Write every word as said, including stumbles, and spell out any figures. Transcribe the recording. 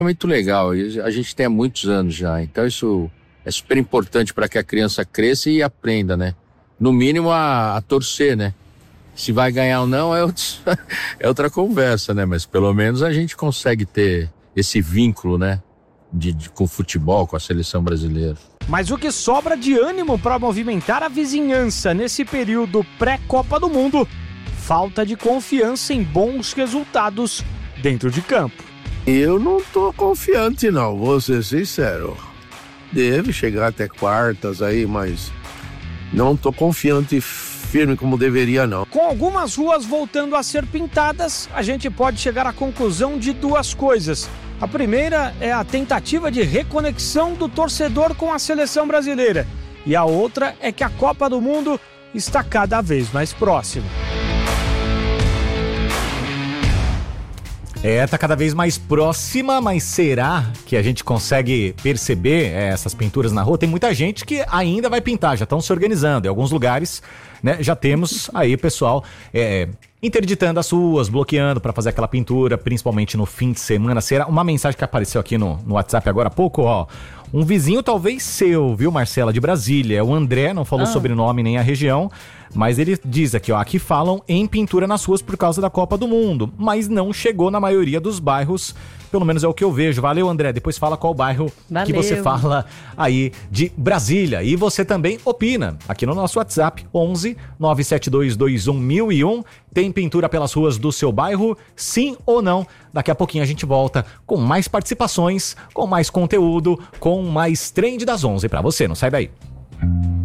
É muito legal, a gente tem há muitos anos já, então isso é super importante para que a criança cresça e aprenda, né? No mínimo a, a torcer, né? Se vai ganhar ou não é, outro, é outra conversa, né? Mas pelo menos a gente consegue ter esse vínculo, né? De, de, com o futebol, com a seleção brasileira. Mas o que sobra de ânimo para movimentar a vizinhança nesse período pré-Copa do Mundo? Falta de confiança em bons resultados dentro de campo. Eu não tô confiante não, vou ser sincero. Deve chegar até quartas aí, mas não tô confiante firme como deveria não. Com algumas ruas voltando a ser pintadas, a gente pode chegar à conclusão de duas coisas. A primeira é a tentativa de reconexão do torcedor com a seleção brasileira. E a outra é que a Copa do Mundo está cada vez mais próxima. É, tá cada vez mais próxima, mas será que a gente consegue perceber é, essas pinturas na rua? Tem muita gente que ainda vai pintar, já estão se organizando. Em alguns lugares, né, já temos aí pessoal é, interditando as ruas, bloqueando para fazer aquela pintura, principalmente no fim de semana. Será uma mensagem que apareceu aqui no, no WhatsApp agora há pouco, ó. Um vizinho talvez seu, viu, Marcela, de Brasília. É o André, não falou ah. sobrenome nem a região, mas ele diz aqui, ó, aqui falam em pintura nas ruas por causa da Copa do Mundo, mas não chegou na maioria dos bairros, pelo menos é o que eu vejo. Valeu, André, depois fala qual bairro Valeu. que você fala aí de Brasília. E você também opina aqui no nosso WhatsApp, onze nove sete dois dois um mil e um. Tem pintura pelas ruas do seu bairro? Sim ou não? Daqui a pouquinho a gente volta com mais participações, com mais conteúdo, com mais Trend das onze pra você. Não sai daí.